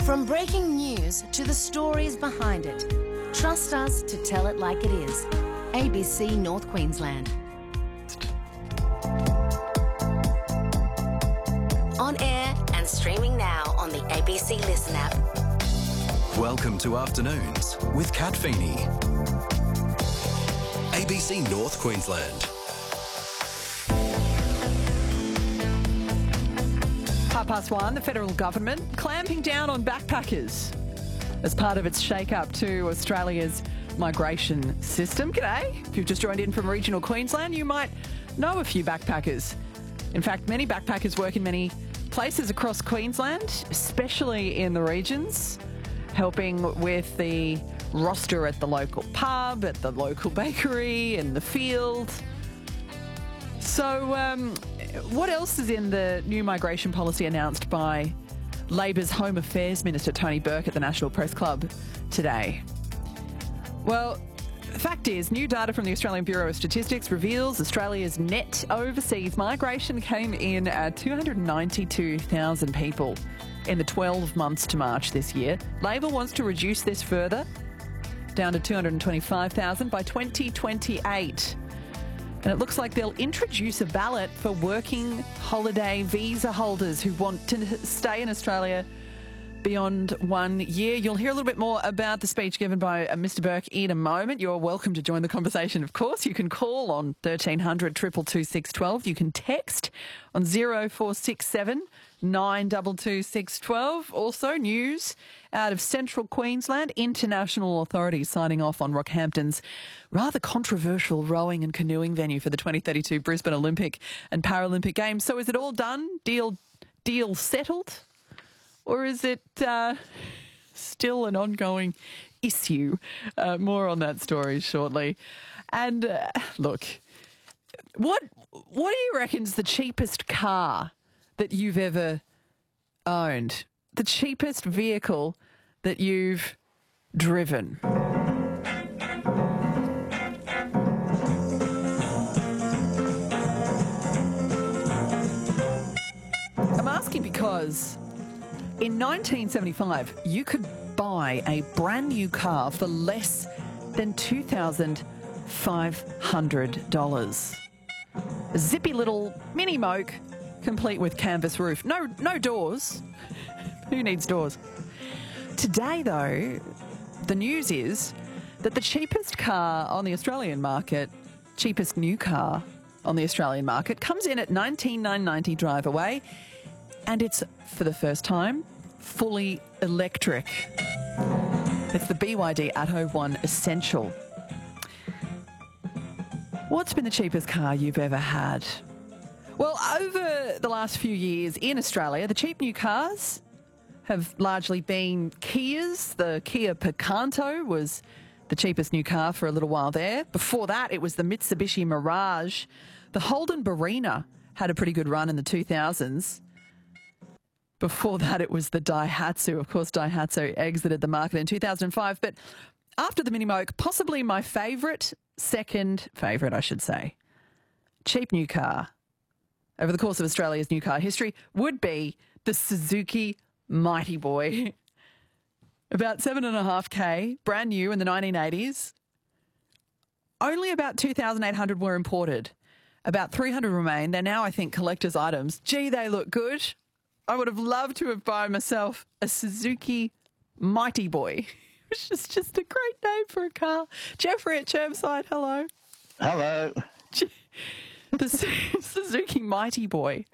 From breaking news to the stories behind it, trust us to tell it like it is. ABC North Queensland. On air and streaming now on the ABC Listen app. Welcome to Afternoons with Kat Feeney. ABC North Queensland. 1:30, the federal government clamping down on backpackers as part of its shake-up to Australia's migration system. G'day. If you've just joined in from regional Queensland, you might know a few backpackers. In fact, many backpackers work in many places across Queensland, especially in the regions, helping with the roster at the local pub, at the local bakery, in the field. So what else is in the new migration policy announced by Labor's Home Affairs Minister Tony Burke at the National Press Club today? Well, the fact is, new data from the Australian Bureau of Statistics reveals Australia's net overseas migration came in at 292,000 people in the 12 months to March this year. Labor wants to reduce this further, down to 225,000 by 2028. And it looks like they'll introduce a ballot for working holiday visa holders who want to stay in Australia beyond 1 year. You'll hear a little bit more about the speech given by Mr Burke in a moment. You're welcome to join the conversation, of course. You can call on 1300 222 612. You can text on 0467 922 612. Also, news out of central Queensland. International authorities signing off on Rockhampton's rather controversial rowing and canoeing venue for the 2032 Brisbane Olympic and Paralympic Games. So is it all done? Deal settled? Or is it still an ongoing issue? More on that story shortly. And look, what do you reckon's the cheapest car that you've ever owned? The cheapest vehicle that you've driven? I'm asking because in 1975, you could buy a brand new car for less than $2,500. A zippy little mini moke, complete with canvas roof. No doors. Who needs doors? Today, though, the news is that the cheapest car on the Australian market, cheapest new car on the Australian market, comes in at $19,990 drive away. And it's, for the first time, fully electric. It's the BYD Atto One Essential. What's been the cheapest car you've ever had? Well, over the last few years in Australia, the cheap new cars have largely been Kias. The Kia Picanto was the cheapest new car for a little while there. Before that, it was the Mitsubishi Mirage. The Holden Barina had a pretty good run in the 2000s. Before that, it was the Daihatsu. Of course, Daihatsu exited the market in 2005. But after the Mini Moke, possibly my second favourite, I should say, cheap new car over the course of Australia's new car history would be the Suzuki Mighty Boy. About 7.5K, brand new in the 1980s. Only about 2,800 were imported. About 300 remain. They're now, I think, collector's items. Gee, they look good. I would have loved to have bought myself a Suzuki Mighty Boy, which is just a great name for a car. Jeffrey at Chermside, hello. Hello. The Suzuki Mighty Boy.